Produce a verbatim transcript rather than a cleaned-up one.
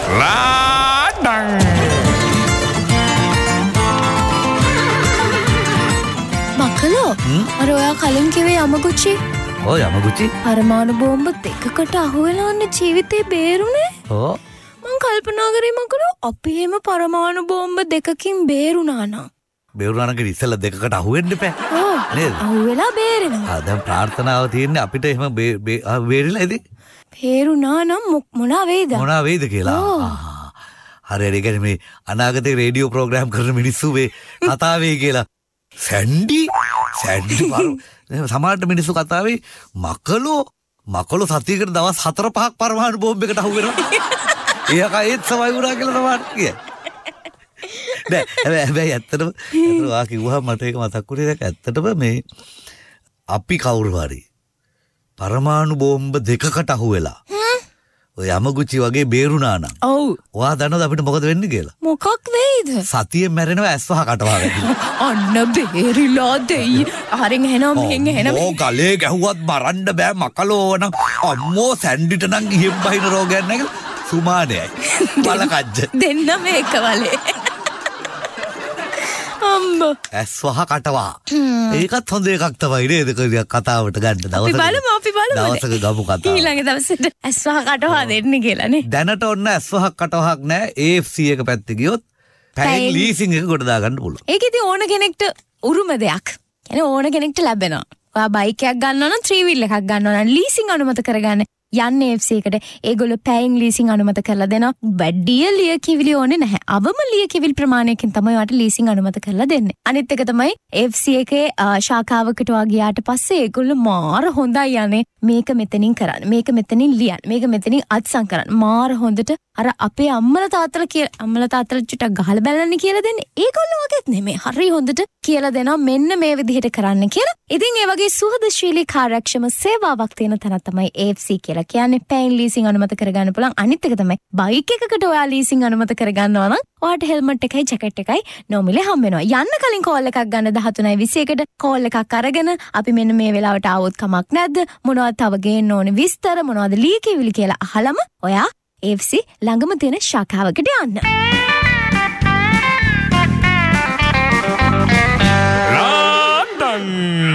Laden මකලෝ අර ඔයා කලින් කිව්වේ යමගුචි ඔය යමගුචි පරමාණු බෝම්බ දෙකකට අහුවෙලා ඉන්න ජීවිතේ බේරුනේ ඕ මං කල්පනා කරේ මකලෝ අපි එහෙම පරමාණු බෝම්බ දෙකකින් බේරුණා නම් බේරුණා නම් ඉතින් දෙකකට අහුවෙන්න එපා ඔව් නේද අහුවෙලා බේරෙනවා ආ දැන් ප්‍රාර්ථනාව තියෙන්නේ අපිට එහෙම බේරිලා ඉතින් බේරුණා නම් මොනවා වේද මොනවා වේද කියලා හරි හරි කියන්නේ මේ අනාගතේ රේඩියෝ ප්‍රෝග්‍රෑම් කරන මිනිස්සු මේ කතා වෙයි කියලා සැන්ඩි සැන්ඩි සමහරට මිනිස්සු කතා වෙයි මකලෝ මකලෝ සතියකට දවස් හතර පහක් පරමාණු බෝම්බයකට අහු වෙනවා ඒක ඒත් සමයි වුණා කියලා සමහරට කියයි නෑ හැබැයි ඇත්තටම ඇත්තටම වා කිව්වහම මට ඒක මතක් වුණේ දැන් ඇත්තටම මේ අපි කවුරු හරි පරමාණු බෝම්බ දෙකකට අහු වෙලා ඔය යමගුචි වගේ බේරුණා නම් ඔව් ඔයා දන්නවද අපිට මොකද වෙන්නේ කියලා මොකක් වෙයිද සතියෙන් මැරෙනවා ඇස් වහ කටවා වැදිලා අන්න බේරිලා දෙයි හරින් එනවා මෙහෙන් එනවා ඕ ගලේ ගැහුවත් මරන්න බෑ මකලෝ නම් අම්මෝ සැන්ඩිට නම් ගිහින් බහින රෝගයක් නැහැ කියලා සුමානයයි බලකජ්ජ දෙන්න මේක වලේ අම්බ ඇස් වහ කටවා ඒකත් හොඳ එකක් තමයි නේද කතාවට ගන්න දවසක අපි බලමු අපි බලමු දවසක ගමු කතාව ඊළඟ දවසට ඇස් වහ කටවා දෙන්න කියලානේ දැනට ඔන්න ඇස් වහක් කටවහක් නැහැ ඒ එෆ් සී එක පැත්තේ ගියොත් පැයෙන් ලීසින් එක ගොඩ දා ගන්න පුළුවන් ඒක ඉතින් ඕන කෙනෙක්ට උරුම දෙයක් يعني ඕන කෙනෙක්ට ලැබෙනවා ඔයා බයික් එකක් ගන්නවා නම් ත්‍රී වීල් එකක් ගන්නවා නම් ලීසින් අනුමත කරගන්න යන්නේ එෆ් සී එකට ඒගොල්ලෝ පැයෙන් ලීසින් අනුමත කරලා දෙනවා වැඩි ලියකියවිලි ඕනේ නැහැ අවම ලියකියවිලි ප්‍රමාණයකින් තමයි ඔයාට ලීසින් අනුමත කරලා දෙන්නේ අනිත් එක තමයි එෆ් සී එකේ ශාඛාවකට ඔයා ගියාට පස්සේ ඒගොල්ලෝ මාර හොඳයි යන්නේ මේක මෙතනින් කරන්න මේක මෙතනින් ලියන්න මේක මෙතනින් අත්සන් කරන්න මාර හොඳට අර අපේ අම්මලා තාත්තලා කියලා අම්මලා තාත්තලා චුට්ටක් ගහලා බලන්න කියලා දෙන්නේ ඒගොල්ලෝ වගේත් නෙමෙයි හරි හොඳට කියලා දෙනවා මෙන්න මේ විදිහට කරන්න කියලා ඉතින් ඒ වගේ සුහදශීලී කාර්යක්ෂම සේවාවක් තියෙන තැන තමයි එෆ් සී කියලා කියන්නේ පැයින් ලීසින් අනුමත කරගන්න පුළුවන් අනිත් එක තමයි බයික් එකකට ඔයා ලීසින් අනුමත කරගන්නවා නම් ඔයාට හෙල්මට් එකයි ජැකට් එකයි නොමිලේ හම්බ වෙනවා යන්න කලින් කෝල් එකක් ගන්න දහතුනයි විසි එකට කෝල් එකක් අරගෙන අපි මෙන්න මේ වෙලාවට ආවොත් කමක් නැද්ද මොනවද තව ගේන්න ඕනේ විස්තර මොනවද ලියකියවිලි කියලා අහලම ඔයා එෆ් සී ළඟම තියෙන ශාඛාවකට යන්න ලාඩන්